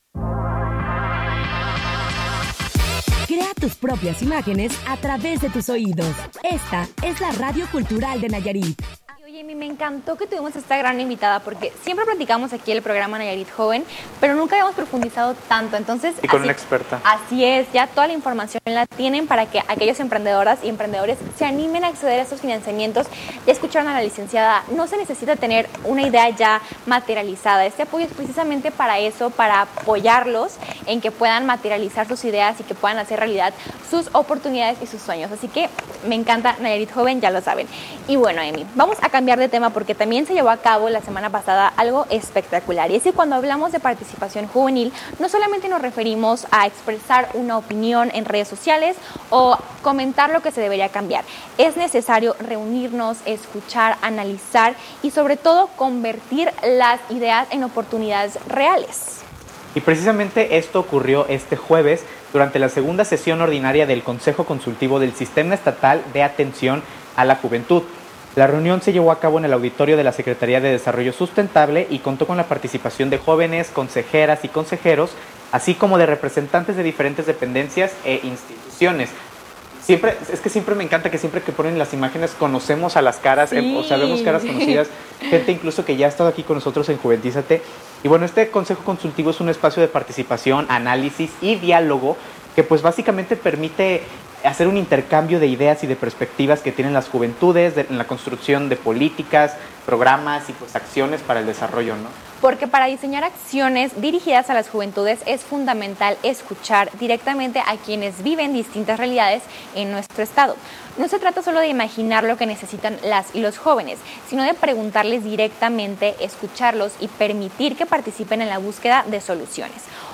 Speaker 4: Crea tus propias imágenes a través de tus oídos. Esta es la Radio Cultural de Nayarit.
Speaker 2: Oye, me encantó que tuvimos esta gran invitada porque siempre platicamos aquí el programa Nayarit Joven, pero nunca habíamos profundizado tanto. Entonces,
Speaker 1: y con
Speaker 2: así,
Speaker 1: una experta.
Speaker 2: Así es, ya toda la información la tienen para que aquellos emprendedoras y emprendedores se animen a acceder a estos financiamientos. Ya escucharon a la licenciada, no se necesita tener una idea ya materializada. Este apoyo es precisamente para eso, para apoyarlos en que puedan materializar sus ideas y que puedan hacer realidad sus oportunidades y sus sueños. Así que me encanta Nayarit Joven, ya lo saben. Y bueno, Emi, vamos a cambiar de tema porque también se llevó a cabo la semana pasada algo espectacular, y es que cuando hablamos de participación juvenil no solamente nos referimos a expresar una opinión en redes sociales o comentar lo que se debería cambiar. Es necesario reunirnos, escuchar, analizar y sobre todo convertir las ideas en oportunidades reales.
Speaker 1: Y precisamente esto ocurrió este jueves durante la segunda sesión ordinaria del Consejo Consultivo del Sistema Estatal de Atención a la Juventud. La reunión se llevó a cabo en el auditorio de la Secretaría de Desarrollo Sustentable y contó con la participación de jóvenes, consejeras y consejeros, así como de representantes de diferentes dependencias e instituciones. Siempre, es que siempre me encanta que siempre que ponen las imágenes conocemos a las caras, sí. eh, o sea, vemos caras conocidas, gente incluso que ya ha estado aquí con nosotros en Juventízate. Y bueno, este Consejo Consultivo es un espacio de participación, análisis y diálogo que pues básicamente permite hacer un intercambio de ideas y de perspectivas que tienen las juventudes de, en la construcción de políticas, programas y pues acciones para el desarrollo, ¿no?
Speaker 2: Porque para diseñar acciones dirigidas a las juventudes es fundamental escuchar directamente a quienes viven distintas realidades en nuestro estado. No se trata solo de imaginar lo que necesitan las y los jóvenes, sino de preguntarles directamente, escucharlos y permitir que participen en la búsqueda de soluciones.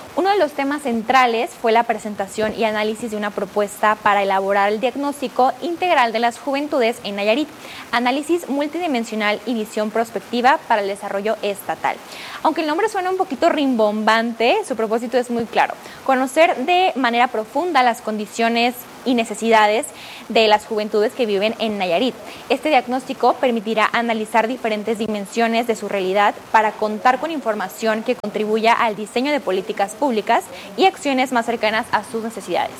Speaker 2: Uno de los temas centrales fue la presentación y análisis de una propuesta para elaborar el diagnóstico integral de las juventudes en Nayarit, análisis multidimensional y visión prospectiva para el desarrollo estatal. Aunque el nombre suena un poquito rimbombante, su propósito es muy claro: conocer de manera profunda las condiciones y necesidades de las juventudes que viven en Nayarit. Este diagnóstico permitirá analizar diferentes dimensiones de su realidad para contar con información que contribuya al diseño de políticas públicas y acciones más cercanas a sus necesidades.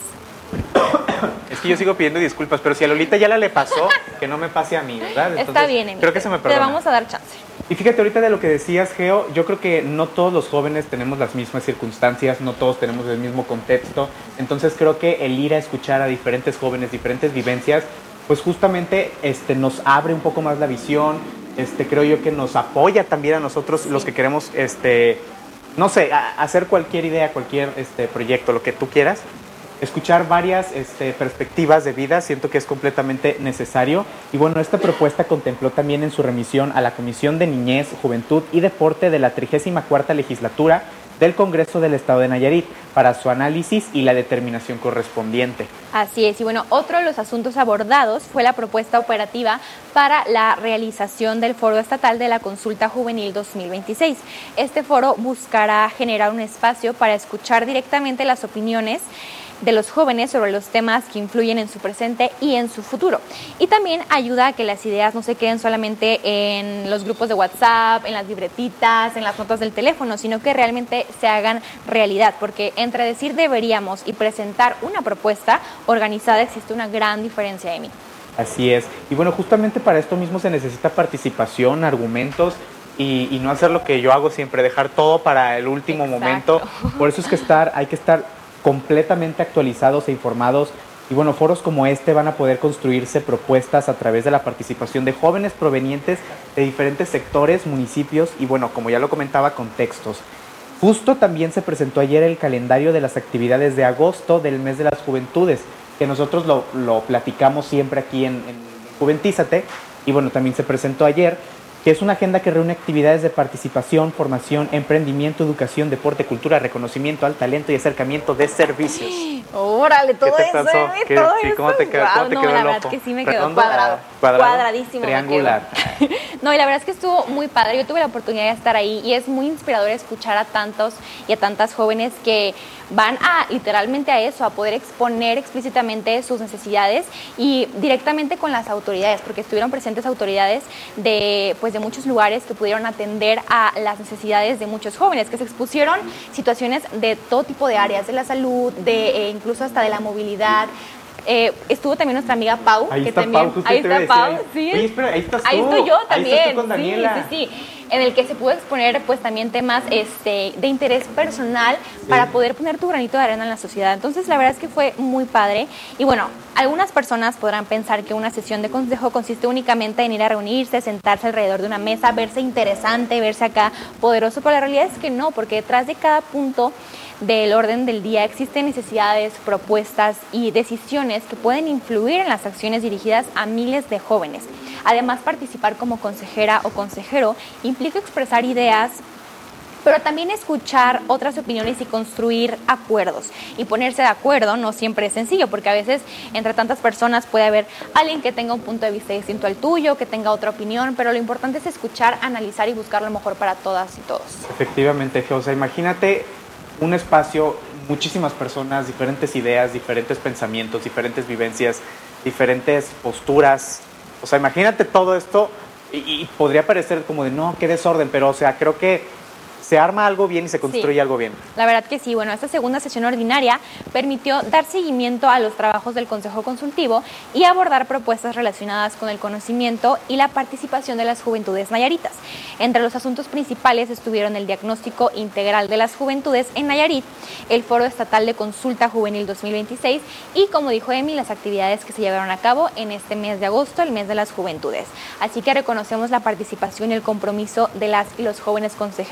Speaker 1: Es que yo sigo pidiendo disculpas, pero si a Lolita ya la le pasó, que no me pase a mí, ¿verdad? Entonces,
Speaker 2: está bien, Emi.
Speaker 1: Creo que se me perdona.
Speaker 2: Te vamos a dar chance.
Speaker 1: Y fíjate ahorita de lo que decías, Geo, yo creo que no todos los jóvenes tenemos las mismas circunstancias, no todos tenemos el mismo contexto, entonces creo que el ir a escuchar a diferentes jóvenes, diferentes vivencias, pues justamente este, nos abre un poco más la visión, este, creo yo que nos apoya también a nosotros, sí, los que queremos, este, no sé, a, hacer cualquier idea, cualquier este, proyecto, lo que tú quieras. Escuchar varias este, perspectivas de vida siento que es completamente necesario. Y bueno, esta propuesta contempló también en su remisión a la Comisión de Niñez, Juventud y Deporte de la trigésima cuarta Legislatura del Congreso del Estado de Nayarit para su análisis y la determinación correspondiente.
Speaker 2: Así es, y bueno, otro de los asuntos abordados fue la propuesta operativa para la realización del Foro Estatal de la Consulta Juvenil dos mil veintiséis. Este foro buscará generar un espacio para escuchar directamente las opiniones de los jóvenes sobre los temas que influyen en su presente y en su futuro. Y también ayuda a que las ideas no se queden solamente en los grupos de WhatsApp, en las libretitas, en las notas del teléfono, sino que realmente se hagan realidad, porque entre decir deberíamos y presentar una propuesta organizada existe una gran diferencia, Emi.
Speaker 1: Así es. Y bueno, justamente para esto mismo se necesita participación, argumentos, y, y no hacer lo que yo hago siempre, dejar todo para el último
Speaker 2: Exacto.
Speaker 1: momento. Por eso es que estar, hay que estar completamente actualizados e informados, y bueno, foros como este van a poder construirse propuestas a través de la participación de jóvenes provenientes de diferentes sectores, municipios y bueno, como ya lo comentaba, contextos. Justo también se presentó ayer el calendario de las actividades de agosto del mes de las juventudes, que nosotros lo, lo platicamos siempre aquí en, en Juventízate, y bueno, también se presentó ayer, que es una agenda que reúne actividades de participación, formación, emprendimiento, educación, deporte, cultura, reconocimiento al talento y acercamiento de servicios.
Speaker 2: Órale, todo
Speaker 1: ¿Qué te
Speaker 2: eso,
Speaker 1: pasó?
Speaker 2: ¿eh?
Speaker 1: ¿Qué,
Speaker 2: todo
Speaker 1: sí,
Speaker 2: eso.
Speaker 1: ¿Cómo te quedó,
Speaker 2: Wow,
Speaker 1: cómo te
Speaker 2: no,
Speaker 1: quedó
Speaker 2: la
Speaker 1: el
Speaker 2: verdad
Speaker 1: ojo?
Speaker 2: que sí me quedó
Speaker 1: ¿Redondo?
Speaker 2: cuadrado.
Speaker 1: Ah, ¿cuadrado?
Speaker 2: Cuadradísimo.
Speaker 1: Triangular.
Speaker 2: Me quedó. No, y la verdad es que estuvo muy padre. Yo tuve la oportunidad de estar ahí y es muy inspirador escuchar a tantos y a tantas jóvenes que van a literalmente a eso, a poder exponer explícitamente sus necesidades y directamente con las autoridades, porque estuvieron presentes autoridades de, pues, de muchos lugares que pudieron atender a las necesidades de muchos jóvenes, que se expusieron situaciones de todo tipo de áreas, de la salud, de eh, incluso hasta de la movilidad. Eh, estuvo también nuestra amiga Pau,
Speaker 1: ahí
Speaker 2: que
Speaker 1: está
Speaker 2: también,
Speaker 1: Pau, justo
Speaker 2: ahí
Speaker 1: te
Speaker 2: está
Speaker 1: iba a
Speaker 2: Pau,
Speaker 1: decir,
Speaker 2: sí.
Speaker 1: Oye, espera, ahí estás tú.
Speaker 2: Ahí estoy yo también,
Speaker 1: ahí estás tú con Daniela.
Speaker 2: sí, sí, sí, en el que se pudo exponer pues también temas este, de interés personal, sí, para poder poner tu granito de arena en la sociedad. Entonces la verdad es que fue muy padre. Y bueno, algunas personas podrán pensar que una sesión de consejo consiste únicamente en ir a reunirse, sentarse alrededor de una mesa, verse interesante, verse acá poderoso, pero la realidad es que no, porque detrás de cada punto del orden del día existen necesidades, propuestas y decisiones que pueden influir en las acciones dirigidas a miles de jóvenes. Además, participar como consejera o consejero implica expresar ideas, pero también escuchar otras opiniones y construir acuerdos. Y ponerse de acuerdo no siempre es sencillo, porque a veces entre tantas personas puede haber alguien que tenga un punto de vista distinto al tuyo, que tenga otra opinión, pero lo importante es escuchar, analizar y buscar lo mejor para todas y todos.
Speaker 1: Efectivamente, o sea, imagínate un espacio, muchísimas personas, diferentes ideas, diferentes pensamientos, diferentes vivencias, diferentes posturas. O sea, imagínate todo esto y, y podría parecer como de no, qué desorden, pero o sea, creo que se arma algo bien y se construye sí. algo bien.
Speaker 2: La verdad que sí. Bueno, esta segunda sesión ordinaria permitió dar seguimiento a los trabajos del Consejo Consultivo y abordar propuestas relacionadas con el conocimiento y la participación de las juventudes nayaritas. Entre los asuntos principales estuvieron el diagnóstico integral de las juventudes en Nayarit, el Foro Estatal de Consulta Juvenil dos mil veintiséis y, como dijo Emi, las actividades que se llevaron a cabo en este mes de agosto, el mes de las juventudes. Así que reconocemos la participación y el compromiso de las y los jóvenes consejeros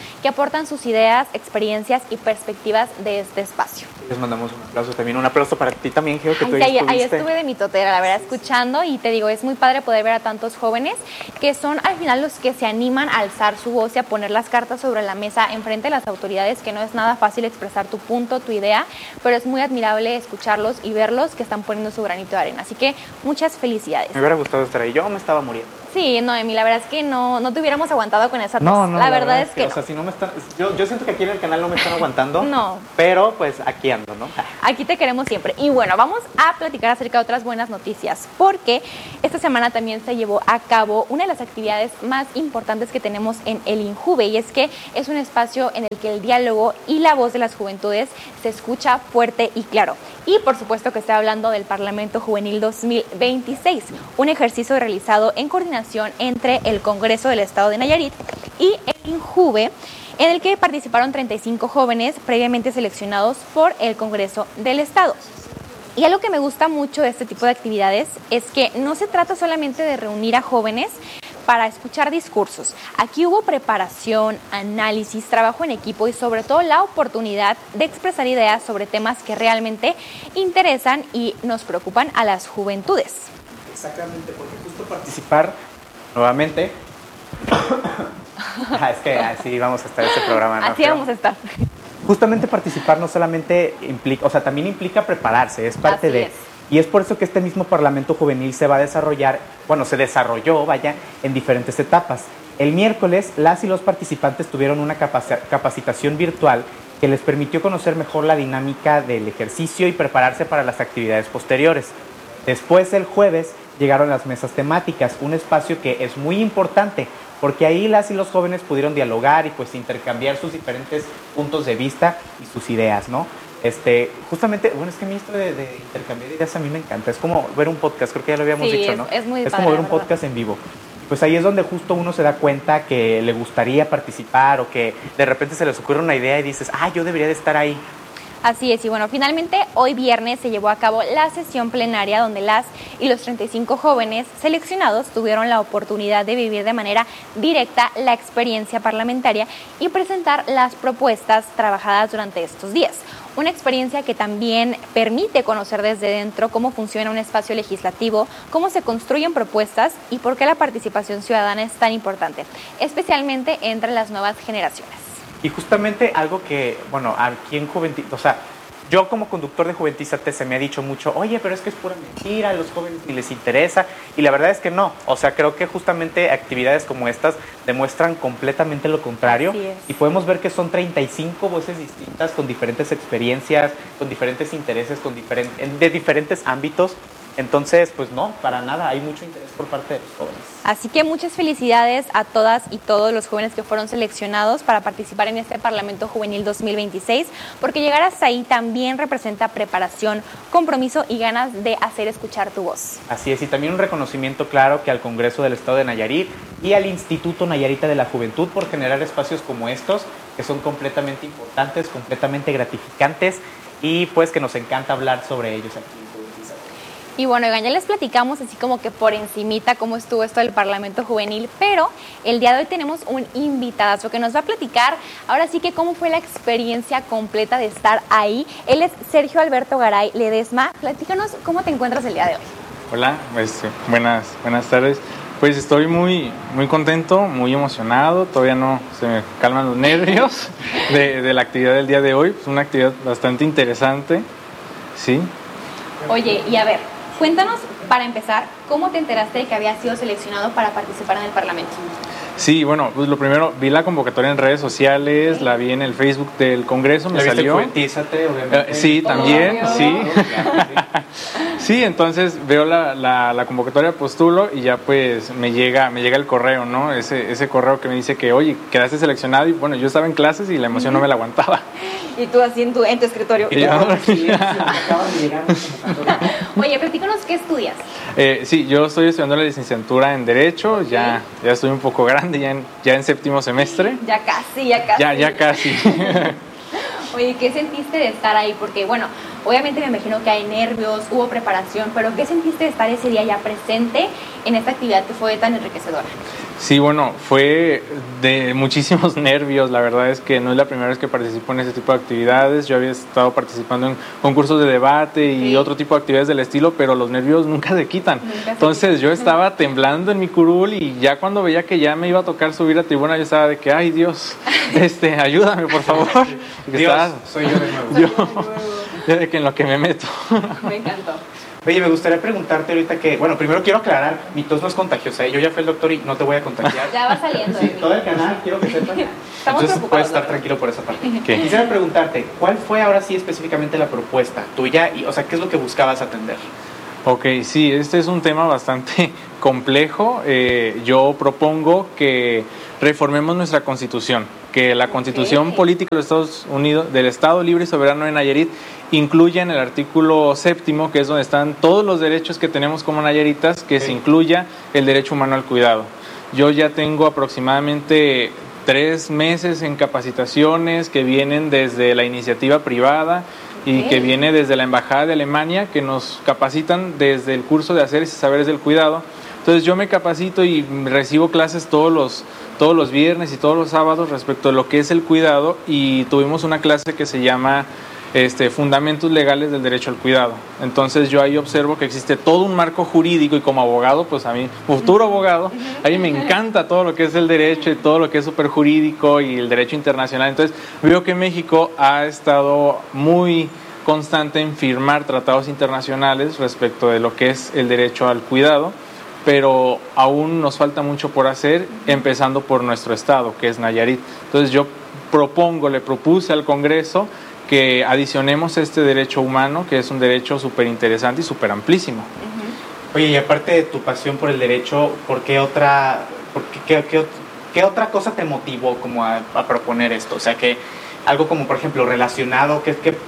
Speaker 2: que aportan sus ideas, experiencias y perspectivas de este espacio.
Speaker 1: Les mandamos un aplauso también, un aplauso para ti también, Geo, que
Speaker 2: Ay,
Speaker 1: tú
Speaker 2: sí, ahí,
Speaker 1: estuviste.
Speaker 2: ahí estuve de mi totera, la verdad, escuchando, y te digo, es muy padre poder ver a tantos jóvenes que son al final los que se animan a alzar su voz y a poner las cartas sobre la mesa enfrente de las autoridades, que no es nada fácil expresar tu punto, tu idea, pero es muy admirable escucharlos y verlos que están poniendo su granito de arena. Así que muchas felicidades.
Speaker 1: Me hubiera gustado estar ahí, yo me estaba muriendo.
Speaker 2: Sí, Noemi, la verdad es que no, no te hubiéramos aguantado con esa tos.
Speaker 1: No, no,
Speaker 2: la, la verdad, verdad es que,
Speaker 1: que o sea, si no me están, yo, yo siento que aquí en el canal no me están aguantando.
Speaker 2: No.
Speaker 1: Pero pues aquí ando, ¿no?
Speaker 2: Aquí te queremos siempre. Y bueno, vamos a platicar acerca de otras buenas noticias, porque esta semana también se llevó a cabo una de las actividades más importantes que tenemos en el INJUVE, y es que es un espacio en el que el diálogo y la voz de las juventudes se escucha fuerte y claro. Y por supuesto que estoy hablando del Parlamento Juvenil dos mil veintiséis, un ejercicio realizado en coordinación entre el Congreso del Estado de Nayarit y el INJUVE, en el que participaron treinta y cinco jóvenes previamente seleccionados por el Congreso del Estado. Y algo que me gusta mucho de este tipo de actividades es que no se trata solamente de reunir a jóvenes para escuchar discursos. Aquí hubo preparación, análisis, trabajo en equipo y sobre todo la oportunidad de expresar ideas sobre temas que realmente interesan y nos preocupan a las juventudes.
Speaker 1: Exactamente, porque justo participar nuevamente. ah, es que así vamos a estar en este programa, ¿no?
Speaker 2: Así vamos a estar.
Speaker 1: Justamente participar no solamente implica, o sea, también implica prepararse, es parte
Speaker 2: Así
Speaker 1: de...
Speaker 2: es.
Speaker 1: Y es por eso que este mismo Parlamento Juvenil se va a desarrollar, bueno, se desarrolló, vaya, en diferentes etapas. El miércoles, las y los participantes tuvieron una capac- capacitación virtual que les permitió conocer mejor la dinámica del ejercicio y prepararse para las actividades posteriores. Después, el jueves, llegaron las mesas temáticas, un espacio que es muy importante, porque ahí las y los jóvenes pudieron dialogar y pues intercambiar sus diferentes puntos de vista y sus ideas, ¿no? Este, justamente, bueno, es que a mí esto de, de intercambiar ideas a mí me encanta, es como ver un podcast, creo que ya lo habíamos
Speaker 2: sí,
Speaker 1: dicho,
Speaker 2: es,
Speaker 1: ¿no?
Speaker 2: Es, muy
Speaker 1: es
Speaker 2: padre,
Speaker 1: como ver un
Speaker 2: ¿verdad?
Speaker 1: podcast en vivo. Pues ahí es donde justo uno se da cuenta que le gustaría participar o que de repente se les ocurre una idea y dices, ah, yo debería de estar ahí.
Speaker 2: Así es, y bueno, finalmente hoy viernes se llevó a cabo la sesión plenaria donde las y los treinta y cinco jóvenes seleccionados tuvieron la oportunidad de vivir de manera directa la experiencia parlamentaria y presentar las propuestas trabajadas durante estos días. Una experiencia que también permite conocer desde dentro cómo funciona un espacio legislativo, cómo se construyen propuestas y por qué la participación ciudadana es tan importante, especialmente entre las nuevas generaciones.
Speaker 1: Y justamente algo que, bueno, aquí en Juventiza, o sea, yo como conductor de Juventízate se me ha dicho mucho, oye, pero es que es pura mentira, a los jóvenes ni les interesa, y la verdad es que no, o sea, creo que justamente actividades como estas demuestran completamente lo contrario, y podemos ver que son treinta y cinco voces distintas, con diferentes experiencias, con diferentes intereses, con diferen- de diferentes ámbitos. Entonces, pues no, para nada, hay mucho interés por parte de los jóvenes.
Speaker 2: Así que muchas felicidades a todas y todos los jóvenes que fueron seleccionados para participar en este Parlamento Juvenil dos mil veintiséis, porque llegar hasta ahí también representa preparación, compromiso y ganas de hacer escuchar tu voz.
Speaker 1: Así es, y también un reconocimiento claro que al Congreso del Estado de Nayarit y al Instituto Nayarita de la Juventud por generar espacios como estos, que son completamente importantes, completamente gratificantes, y pues que nos encanta hablar sobre ellos aquí.
Speaker 2: Y bueno, oigan, ya les platicamos así como que por encimita cómo estuvo esto del Parlamento Juvenil, pero el día de hoy tenemos un invitadazo que nos va a platicar ahora sí que cómo fue la experiencia completa de estar ahí. Él es Sergio Alberto Garay Ledesma. Platícanos cómo te encuentras el día de hoy.
Speaker 10: Hola, pues, buenas, buenas tardes. Pues estoy muy, muy contento, muy emocionado, todavía no se me calman los nervios de, de la actividad del día de hoy. Es una actividad bastante interesante, ¿sí?
Speaker 2: Oye, y a ver, cuéntanos, para empezar, ¿cómo te enteraste de que habías sido seleccionado para participar en el Parlamento?
Speaker 10: Sí, bueno, pues lo primero, vi la convocatoria en redes sociales, la vi en el Facebook del Congreso, me
Speaker 1: ¿La viste
Speaker 10: salió.
Speaker 1: Juventízate, obviamente?
Speaker 10: Eh, sí, también,
Speaker 2: Obvio.
Speaker 10: sí. Sí, entonces veo la, la, la convocatoria, postulo y ya pues me llega me llega el correo, ¿no? Ese, ese correo que me dice que, oye, quedaste seleccionado y bueno, yo estaba en clases y la emoción no me la aguantaba.
Speaker 2: Y tú así en tu, en tu escritorio.
Speaker 10: Y yo-
Speaker 2: Oye, platícanos, ¿qué estudias?
Speaker 10: Eh, sí, yo estoy estudiando la licenciatura en Derecho, ya, ya estoy un poco grande, ya en, ya en séptimo semestre.
Speaker 2: Ya casi, ya casi.
Speaker 10: Ya, ya casi.
Speaker 2: Oye, ¿qué sentiste de estar ahí? Porque, bueno, obviamente me imagino que hay nervios, hubo preparación, pero ¿qué sentiste de estar ese día ya presente en esta actividad que fue tan enriquecedora?
Speaker 10: Sí, bueno, fue de muchísimos nervios. La verdad es que no es la primera vez que participo en ese tipo de actividades. Yo había estado participando en concursos de debate y sí. otro tipo de actividades del estilo, pero los nervios nunca se quitan. Nunca se Entonces quitan. Yo estaba temblando en mi curul y ya cuando veía que ya me iba a tocar subir a tribuna, yo estaba de que, ay Dios, este, ayúdame por favor.
Speaker 1: Dios, estaba, soy yo de nuevo.
Speaker 10: Yo, de que en lo que me meto.
Speaker 2: Me encantó.
Speaker 1: Oye, me gustaría preguntarte ahorita que, bueno, primero quiero aclarar, mi tos no es contagiosa, ¿eh? Yo ya fui al doctor y no te voy a contagiar.
Speaker 2: Ya va saliendo.
Speaker 1: Sí, todo el canal, quiero que sepas. Entonces puedes estar tranquilo por esa parte. Okay. Quisiera preguntarte, ¿cuál fue ahora sí específicamente la propuesta tuya? Y, o sea, ¿qué es lo que buscabas atender?
Speaker 10: Ok, sí, este es un tema bastante complejo. Eh, yo propongo que reformemos nuestra Constitución, que la Constitución okay. política de los Estados Unidos, del Estado Libre y Soberano de Nayarit, incluya en el artículo séptimo, que es donde están todos los derechos que tenemos como nayaritas, que okay. se incluya el derecho humano al cuidado. Yo ya tengo aproximadamente tres meses en capacitaciones que vienen desde la iniciativa privada y okay. que viene desde la Embajada de Alemania, que nos capacitan desde el curso de Haceres y Saberes del Cuidado. Entonces yo me capacito y recibo clases todos los, todos los viernes y todos los sábados respecto a lo que es el cuidado, y tuvimos una clase que se llama Este, Fundamentos Legales del Derecho al Cuidado. Entonces yo ahí observo que existe todo un marco jurídico, y como abogado, pues a mí, futuro abogado, a mí me encanta todo lo que es el derecho y todo lo que es súper jurídico y el derecho internacional. Entonces veo que México ha estado muy constante en firmar tratados internacionales respecto de lo que es el derecho al cuidado, pero aún nos falta mucho por hacer, empezando por nuestro estado, que es Nayarit. Entonces yo propongo, le propuse al Congreso que adicionemos este derecho humano, que es un derecho súper interesante y súper amplísimo.
Speaker 1: Uh-huh. Oye, y aparte de tu pasión por el derecho, ¿por qué otra, por qué, qué, qué, qué otra cosa te motivó como a, a proponer esto? O sea, que algo como, por ejemplo, relacionado, que... que...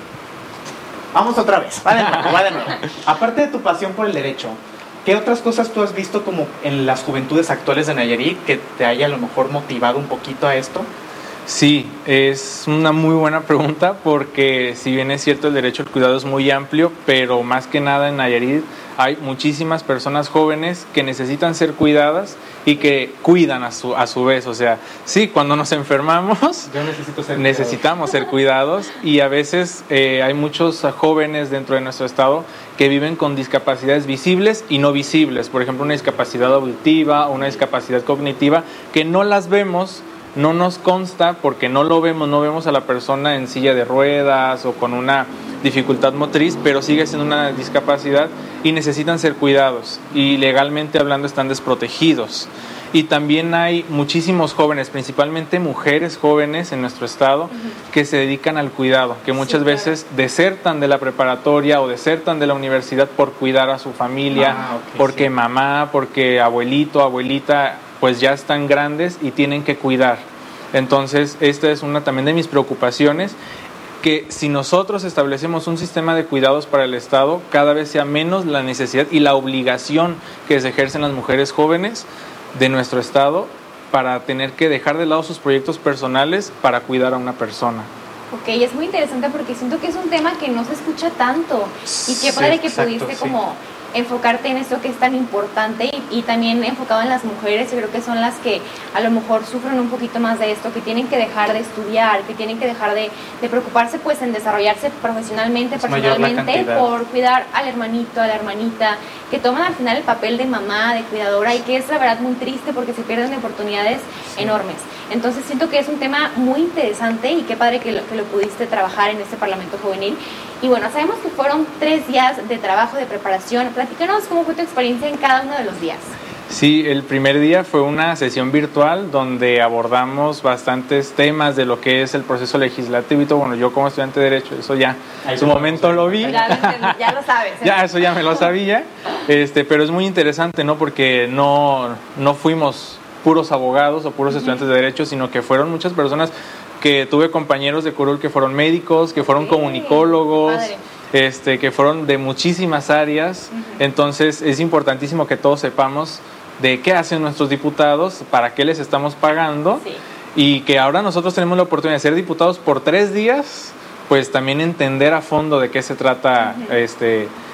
Speaker 1: Vamos otra vez, va de nuevo, va de nuevo. Aparte de tu pasión por el derecho, ¿qué otras cosas tú has visto como en las juventudes actuales de Nayarit que te haya a lo mejor motivado un poquito a esto?
Speaker 10: Sí, es una muy buena pregunta, porque si bien es cierto el derecho al cuidado es muy amplio, pero más que nada en Nayarit hay muchísimas personas jóvenes que necesitan ser cuidadas y que cuidan a su, a su vez. O sea, sí, cuando nos enfermamos
Speaker 1: Yo necesito ser
Speaker 10: necesitamos ser cuidados, y a veces eh, hay muchos jóvenes dentro de nuestro estado que viven con discapacidades visibles y no visibles. Por ejemplo, una discapacidad auditiva o una discapacidad cognitiva que no las vemos, no nos consta porque no lo vemos, no vemos a la persona en silla de ruedas o con una dificultad motriz, pero sigue siendo una discapacidad y necesitan ser cuidados, y legalmente hablando están desprotegidos. Y también hay muchísimos jóvenes, principalmente mujeres jóvenes en nuestro estado, uh-huh. que se dedican al cuidado, que muchas sí, veces claro. desertan de la preparatoria o desertan de la universidad por cuidar a su familia, ah, okay, porque sí. mamá, porque abuelito, abuelita, pues ya están grandes y tienen que cuidar. Entonces, esta es una también de mis preocupaciones, que si nosotros establecemos un sistema de cuidados para el Estado, cada vez sea menos la necesidad y la obligación que se ejercen las mujeres jóvenes de nuestro Estado para tener que dejar de lado sus proyectos personales para cuidar a una persona.
Speaker 2: Ok, es muy interesante porque siento que es un tema que no se escucha tanto, y qué padre sí, que exacto, pudiste sí. como enfocarte en esto que es tan importante, y, y también enfocado en las mujeres. Yo creo que son las que a lo mejor sufren un poquito más de esto, que tienen que dejar de estudiar, que tienen que dejar de, de preocuparse pues en desarrollarse profesionalmente, es personalmente, por cuidar al hermanito, a la hermanita, que toman al final el papel de mamá, de cuidadora, y que es la verdad muy triste porque se pierden oportunidades sí. enormes. Entonces siento que es un tema muy interesante, y qué padre que lo, que lo pudiste trabajar en este Parlamento Juvenil. Y bueno, sabemos que fueron tres días de trabajo, de preparación. Platícanos cómo fue tu experiencia en cada uno de los días.
Speaker 10: Sí, el primer día fue una sesión virtual donde abordamos bastantes temas de lo que es el proceso legislativo y todo. Bueno, yo como estudiante de Derecho, eso ya en su momento lo vi.
Speaker 2: Ya lo, ya lo sabes. ¿eh?
Speaker 10: Ya, eso ya me lo sabía. Este, pero es muy interesante, ¿no? Porque no, no fuimos puros abogados o puros uh-huh. estudiantes de Derecho, sino que fueron muchas personas, que tuve compañeros de curul que fueron médicos, que fueron sí, comunicólogos, este, que fueron de muchísimas áreas. Uh-huh. Entonces es importantísimo que todos sepamos de qué hacen nuestros diputados, para qué les estamos pagando, sí. y que ahora nosotros tenemos la oportunidad de ser diputados por tres días, pues también entender a fondo de qué se trata uh-huh. este,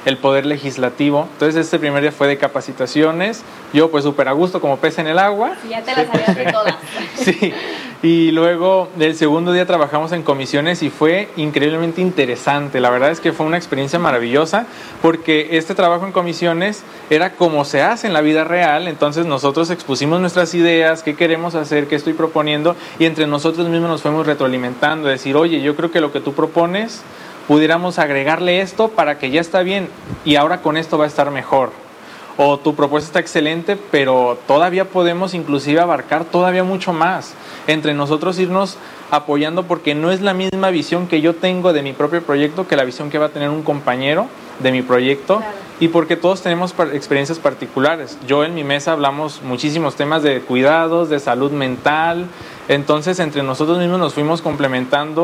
Speaker 10: el Poder Legislativo. Entonces este primer día fue de capacitaciones, yo pues súper a gusto como pez en el agua.
Speaker 2: Sí, ya te las sabías de todas.
Speaker 10: Sí, y luego el segundo día trabajamos en comisiones y fue increíblemente interesante. La verdad es que fue una experiencia maravillosa porque este trabajo en comisiones era como se hace en la vida real. Entonces nosotros expusimos nuestras ideas, qué queremos hacer, qué estoy proponiendo, y entre nosotros mismos nos fuimos retroalimentando, decir, oye, yo creo que lo que tú propones pudiéramos agregarle esto para que ya está bien y ahora con esto va a estar mejor. O tu propuesta está excelente, pero todavía podemos inclusive abarcar todavía mucho más. Entre nosotros irnos apoyando porque no es la misma visión que yo tengo de mi propio proyecto que la visión que va a tener un compañero de mi proyecto. Claro. Y porque todos tenemos experiencias particulares. Yo en mi mesa hablamos muchísimos temas de cuidados, de salud mental. Entonces entre nosotros mismos nos fuimos complementando